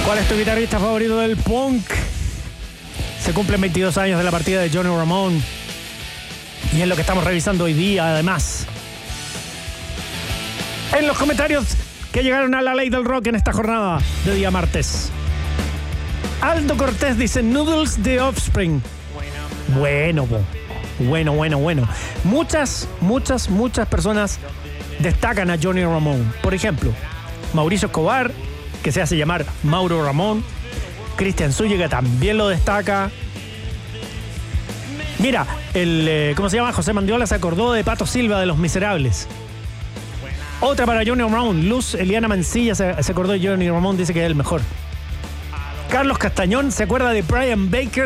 ¿Cuál es tu guitarrista favorito del punk? Se cumplen 22 años de la partida de Johnny Ramone. Y es lo que estamos revisando hoy día, además. En los comentarios que llegaron a la ley del rock en esta jornada de día martes. Aldo Cortés dice Noodles de Offspring. Bueno. Muchas personas destacan a Johnny Ramone. Por ejemplo, Mauricio Escobar, que se hace llamar Mauro Ramón. Cristian Zúñiga también lo destaca. Mira, ¿cómo se llama? José Mandiola se acordó de Pato Silva de Los Miserables. Otra para Johnny Ramone. Luz Eliana Mancilla se acordó de Johnny Ramone, dice que es el mejor. Carlos Castañón se acuerda de Brian Baker